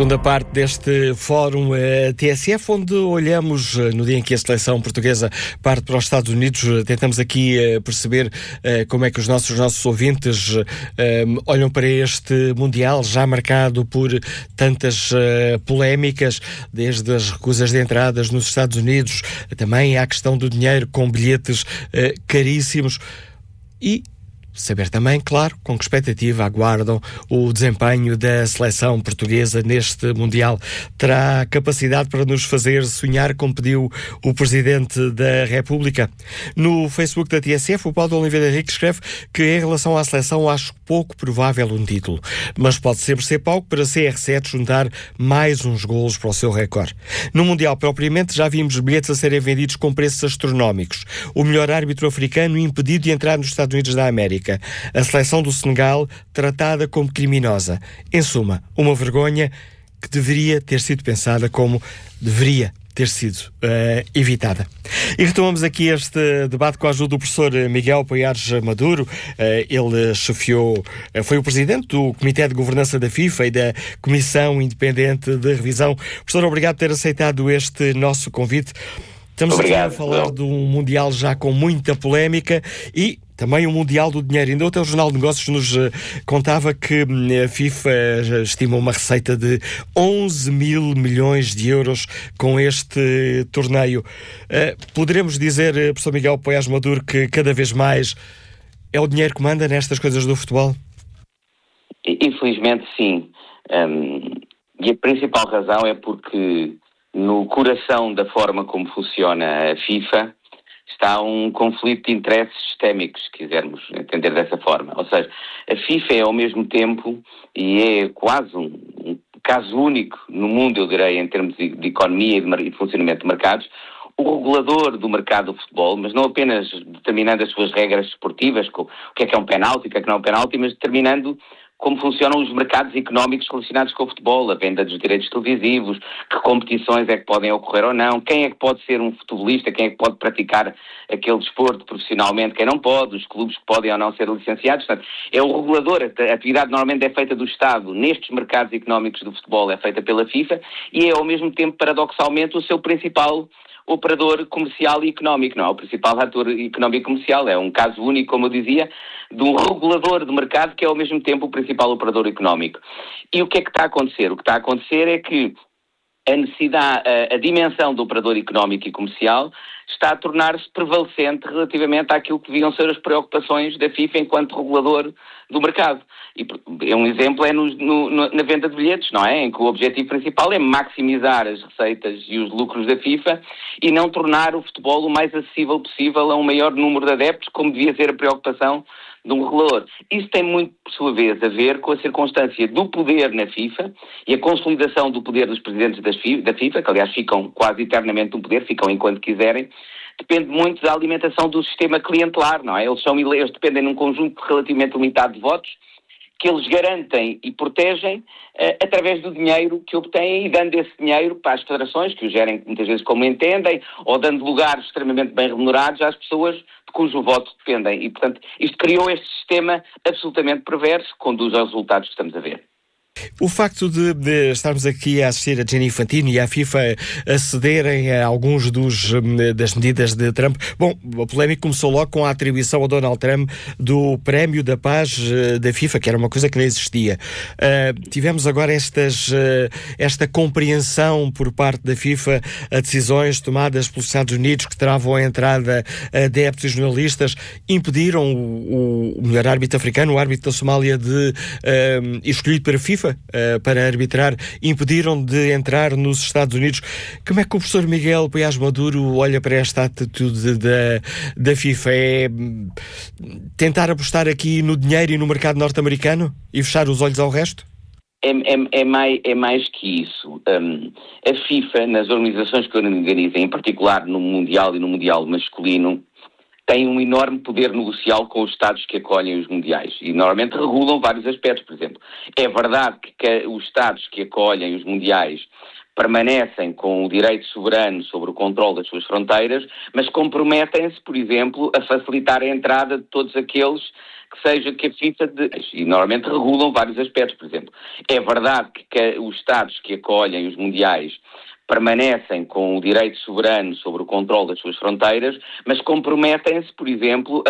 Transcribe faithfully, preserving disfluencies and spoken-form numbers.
Segunda parte deste Fórum uh, T S F, onde olhamos, uh, no dia em que a seleção portuguesa parte para os Estados Unidos, uh, tentamos aqui uh, perceber uh, como é que os nossos, os nossos ouvintes uh, um, olham para este Mundial, já marcado por tantas uh, polémicas, desde as recusas de entradas nos Estados Unidos, uh, também há a questão do dinheiro, com bilhetes uh, caríssimos, e saber também, claro, com que expectativa aguardam o desempenho da seleção portuguesa neste Mundial. Terá capacidade para nos fazer sonhar, como pediu o Presidente da República? No Facebook da T S F, o Paulo de Oliveira Henrique escreve que, em relação à seleção, acho pouco provável um título, mas pode sempre ser pouco para C R sete juntar mais uns golos para o seu recorde. No Mundial, propriamente, já vimos bilhetes a serem vendidos com preços astronómicos. O melhor árbitro africano impedido de entrar nos Estados Unidos da América. A seleção do Senegal tratada como criminosa. Em suma, uma vergonha que deveria ter sido pensada como deveria ter sido uh, evitada. E retomamos aqui este debate com a ajuda do professor Miguel Poiares Maduro. Uh, ele chefiou, uh, foi o presidente do Comitê de Governança da FIFA e da Comissão Independente de Revisão. Professor, obrigado por ter aceitado este nosso convite. Estamos Obrigado, aqui a falar não. de um Mundial já com muita polémica e também o Mundial do Dinheiro. Ainda ontem o Jornal de Negócios nos uh, contava que uh, a FIFA uh, estima uma receita de onze mil milhões de euros com este torneio. Uh, poderemos dizer, uh, professor Miguel Poiares Maduro, que cada vez mais é o dinheiro que manda nestas coisas do futebol? Infelizmente, sim. Um, e a principal razão é porque no coração da forma como funciona a FIFA está um conflito de interesses sistémicos, se quisermos entender dessa forma. Ou seja, a FIFA é ao mesmo tempo, e é quase um, um caso único no mundo, eu direi, em termos de, de economia e de, mar- e de funcionamento de mercados, o regulador do mercado do futebol, mas não apenas determinando as suas regras esportivas, o que é que é um penalti, o que é que não é um penalti, mas determinando como funcionam os mercados económicos relacionados com o futebol, a venda dos direitos televisivos, que competições é que podem ocorrer ou não, quem é que pode ser um futebolista, quem é que pode praticar aquele desporto profissionalmente, quem não pode, os clubes que podem ou não ser licenciados. Portanto, é o regulador, a atividade normalmente é feita do Estado nestes mercados económicos do futebol, é feita pela FIFA, e é ao mesmo tempo, paradoxalmente, o seu principal operador comercial e económico, não é? O principal ator económico e comercial. É um caso único, como eu dizia, de um regulador do mercado que é ao mesmo tempo o principal operador económico. E o que é que está a acontecer? O que está a acontecer é que a necessidade, a, a dimensão do operador económico e comercial está a tornar-se prevalecente relativamente àquilo que deviam ser as preocupações da FIFA enquanto regulador do mercado. E um exemplo é no, no, na venda de bilhetes, não é? Em que o objetivo principal é maximizar as receitas e os lucros da FIFA e não tornar o futebol o mais acessível possível a um maior número de adeptos, como devia ser a preocupação de um regulador. Isso tem muito, por sua vez, a ver com a circunstância do poder na FIFA e a consolidação do poder dos presidentes da FIFA, que aliás ficam quase eternamente no poder, ficam enquanto quiserem. Depende muito da alimentação do sistema clientelar, não é? Eles são eles dependem de um conjunto relativamente limitado de votos que eles garantem e protegem uh, através do dinheiro que obtêm e dando esse dinheiro para as federações, que o gerem muitas vezes como entendem, ou dando lugares extremamente bem remunerados às pessoas de cujo voto dependem. E, portanto, isto criou este sistema absolutamente perverso que conduz aos resultados que estamos a ver. O facto de, de estarmos aqui a assistir a Gianni Infantino e a FIFA a cederem a alguns dos, das medidas de Trump, bom, a polémica começou logo com a atribuição a Donald Trump do Prémio da Paz da FIFA, que era uma coisa que não existia. Uh, tivemos agora estas, uh, esta compreensão por parte da FIFA a decisões tomadas pelos Estados Unidos que travam a entrada a adeptos e jornalistas, impediram o, o melhor árbitro africano, o árbitro da Somália, de uh, escolhido para a FIFA, Uh, para arbitrar, impediram de entrar nos Estados Unidos. Como é que o professor Miguel Poiares Maduro olha para esta atitude da, da FIFA? É tentar apostar aqui no dinheiro e no mercado norte-americano e fechar os olhos ao resto? É, é, é, mais, é mais que isso. Um, a FIFA, nas organizações que organizam, em particular no Mundial e no Mundial masculino, tem um enorme poder negocial com os Estados que acolhem os mundiais e normalmente regulam vários aspectos. Por exemplo, é verdade que, que os Estados que acolhem os mundiais permanecem com o direito soberano sobre o controle das suas fronteiras, mas comprometem-se, por exemplo, a facilitar a entrada de todos aqueles que seja que a FIFA de, e normalmente regulam vários aspectos. Por exemplo, é verdade que, que os Estados que acolhem os mundiais permanecem com o direito soberano sobre o controle das suas fronteiras, mas comprometem-se, por exemplo,